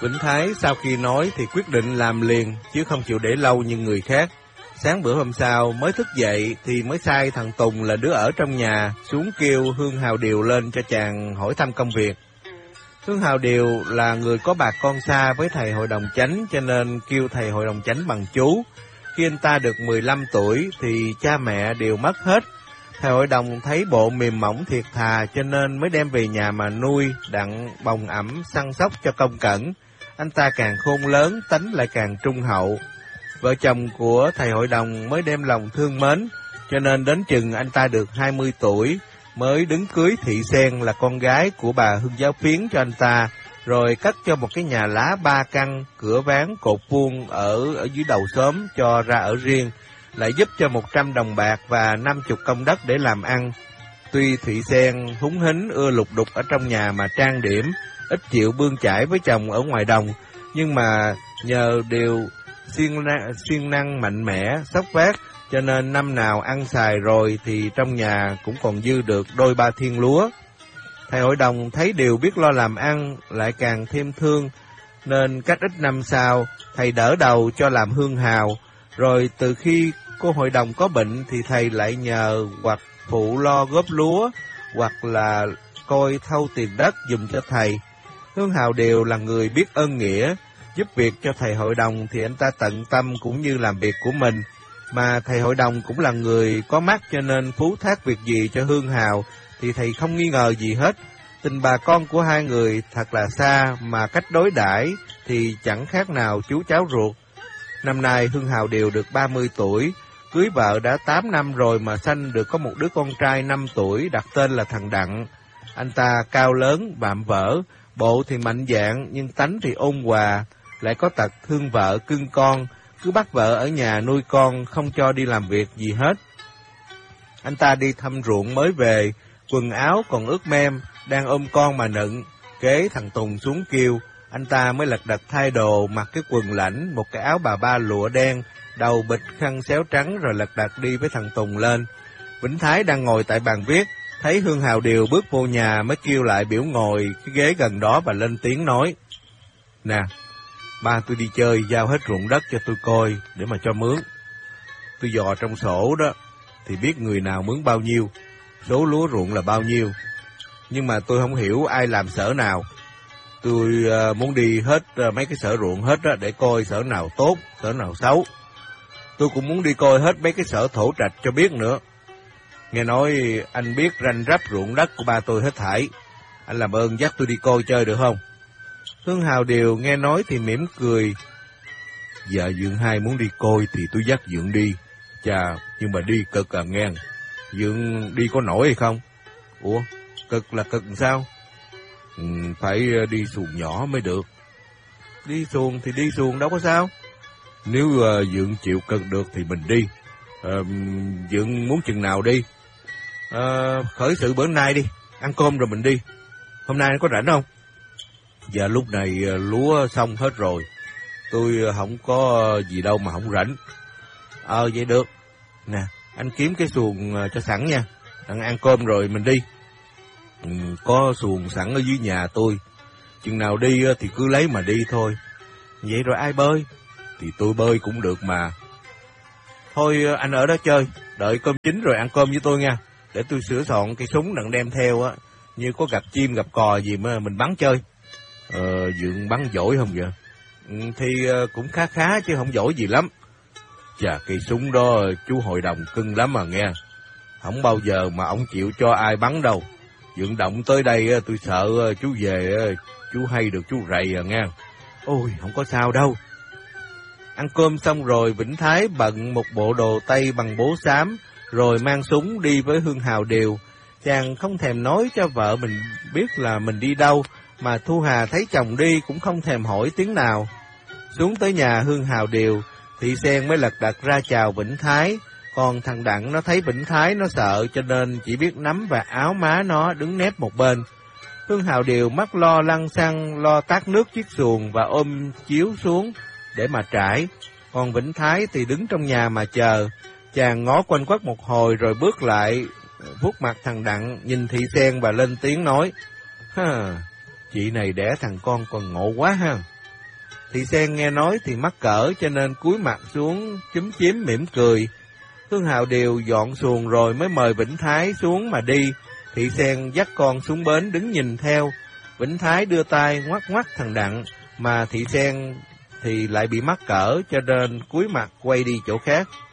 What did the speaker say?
Vĩnh Thái sau khi nói thì quyết định làm liền, chứ không chịu để lâu như người khác. Sáng bữa hôm sau mới thức dậy thì mới sai thằng Tùng là đứa ở trong nhà xuống kêu Hương Hào Điều lên cho chàng hỏi thăm công việc. Hương Hào Điều là người có bà con xa với thầy hội đồng chánh, cho nên kêu thầy hội đồng chánh bằng chú. Khi anh ta được 15 tuổi thì cha mẹ đều mất hết. Thầy hội đồng thấy bộ mềm mỏng thiệt thà cho nên mới đem về nhà mà nuôi, đặng bồng ẵm săn sóc cho công cẩn. Anh ta càng khôn lớn, tánh lại càng trung hậu. Vợ chồng của thầy hội đồng mới đem lòng thương mến, cho nên đến chừng anh ta được 20 tuổi mới đứng cưới Thị Sen là con gái của bà Hương Giáo Phiến cho anh ta, rồi cất cho một cái nhà lá 3 căn, cửa ván cột vuông ở dưới đầu xóm cho ra ở riêng, lại giúp cho 100 đồng bạc và 50 công đất để làm ăn. Tuy Thị Sen húng hính ưa lục đục ở trong nhà mà trang điểm, ít chịu bươn chải với chồng ở ngoài đồng, nhưng mà nhờ điều siêng năng mạnh mẽ, xốc vác, cho nên năm nào ăn xài rồi thì trong nhà cũng còn dư được đôi ba thiên lúa. Thầy hội đồng thấy Điều biết lo làm ăn, lại càng thêm thương, nên cách ít năm sau, thầy đỡ đầu cho làm hương hào. Rồi từ khi cô hội đồng có bệnh thì thầy lại nhờ hoặc phụ lo góp lúa, hoặc là coi thâu tiền đất giùm cho thầy. Hương Hào Điều là người biết ơn nghĩa, giúp việc cho thầy hội đồng thì anh ta tận tâm cũng như làm việc của mình. Mà thầy hội đồng cũng là người có mắt cho nên phú thác việc gì cho Hương Hào thì thầy không nghi ngờ gì hết. Tình bà con của hai người thật là xa, mà cách đối đãi thì chẳng khác nào chú cháu ruột. Năm nay Hương Hào Điều được 30 tuổi, cưới vợ đã 8 năm rồi mà sanh được có một đứa con trai 5 tuổi đặt tên là thằng Đặng. Anh ta cao lớn, vạm vỡ, bộ thì mạnh dạn nhưng tánh thì ôn hòa, lại có tật thương vợ cưng con, cứ bắt vợ ở nhà nuôi con, không cho đi làm việc gì hết. Anh ta đi thăm ruộng mới về, quần áo còn ướt mem, đang ôm con mà nựng. Kế thằng Tùng xuống kêu, anh ta mới lật đật thay đồ, mặc cái quần lãnh, một cái áo bà ba lụa đen, đầu bịch khăn xéo trắng rồi lật đật đi với thằng Tùng lên. Vĩnh Thái đang ngồi tại bàn viết, thấy Hương Hào Điều bước vô nhà mới kêu lại biểu ngồi cái ghế gần đó và lên tiếng nói: "Nè, ba tôi đi chơi, giao hết ruộng đất cho tôi coi để mà cho mướn. Tôi dò trong sổ đó thì biết người nào mướn bao nhiêu, số lúa ruộng là bao nhiêu. Nhưng mà tôi không hiểu ai làm sở nào. Tôi muốn đi hết mấy cái sở ruộng hết đó để coi sở nào tốt, sở nào xấu. Tôi cũng muốn đi coi hết mấy cái sở thổ trạch cho biết nữa. Nghe nói anh biết ranh rắp ruộng đất của ba tôi hết thảy. Anh làm ơn dắt tôi đi coi chơi được không?" Hương Hào Điều nghe nói thì mỉm cười: "Dạ Dượng hai muốn đi coi thì tôi dắt Dượng đi. Chà, nhưng mà đi cực à nghe. Dượng đi có nổi hay không?" "Ủa, cực là cực làm sao?" Phải đi xuồng nhỏ mới được." "Đi xuồng thì đi xuồng đâu có sao. Nếu Dượng chịu cực được thì mình đi. Dượng muốn chừng nào đi?" Khởi sự bữa nay đi, ăn cơm rồi mình đi. Hôm nay có rảnh không?" "Dạ lúc này lúa xong hết rồi, tôi không có gì đâu mà không rảnh." Vậy được. Nè, anh kiếm cái xuồng cho sẵn nha, đặng ăn cơm rồi mình đi." "Có xuồng sẵn ở dưới nhà tôi, chừng nào đi thì cứ lấy mà đi thôi." "Vậy rồi ai bơi?" "Thì tôi bơi cũng được mà." "Thôi anh ở đó chơi, đợi cơm chín rồi ăn cơm với tôi nha, để tôi sửa soạn cây súng đặng đem theo á, như có gặp chim gặp cò gì mà mình bắn chơi." Dượng bắn giỏi không vậy?" Thì cũng khá khá chứ không giỏi gì lắm." "Chà, cây súng đó chú hội đồng cưng lắm mà nghe. Không bao giờ mà ông chịu cho ai bắn đâu. Dượng động tới đây tôi sợ chú về chú hay được chú rầy à nghe." "Ôi, không có sao đâu." Ăn cơm xong rồi Vĩnh Thái bận một bộ đồ tây bằng bố xám, rồi mang súng đi với Hương Hào Điều. Chàng không thèm nói cho vợ mình biết là mình đi đâu, mà Thu Hà thấy chồng đi cũng không thèm hỏi tiếng nào. Xuống tới nhà Hương Hào Điều, Thị Sen mới lật đật ra chào Vĩnh Thái. Còn thằng Đặng nó thấy Vĩnh Thái nó sợ cho nên chỉ biết nắm và áo má nó đứng nép một bên. Hương Hào Điều mắt lo lăn xăng, lo tát nước chiếc xuồng và ôm chiếu xuống để mà trải. Còn Vĩnh Thái thì đứng trong nhà mà chờ. Chàng ngó quanh quất một hồi rồi bước lại, vuốt mặt thằng Đặng, nhìn Thị Sen và lên tiếng nói: "Chị này đẻ thằng con còn ngộ quá ha." Thị Sen nghe nói thì mắc cỡ cho nên cúi mặt xuống chúm chím mỉm cười. Hương Hào Điều dọn xuồng rồi mới mời Vĩnh Thái xuống mà đi. Thị Sen dắt con xuống bến đứng nhìn theo. Vĩnh Thái đưa tay ngoắc ngoắc thằng Đặng, mà Thị Sen thì lại bị mắc cỡ cho nên cúi mặt quay đi chỗ khác.